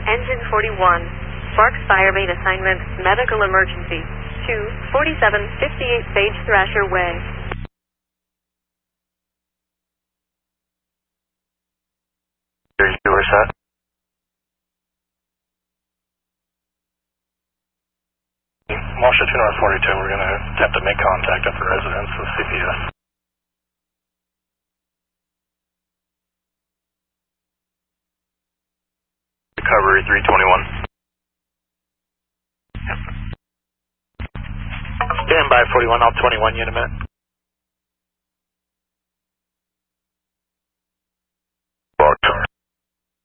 Engine 41. Sparks Fire Main Assignment, Medical Emergency. 24758 Sage Thrasher Way. You were set. Marshal 2 North 42, we're going to attempt to make contact at the residence with CPS. Recovery 321. Stand by 41, I'll 21 you in a minute.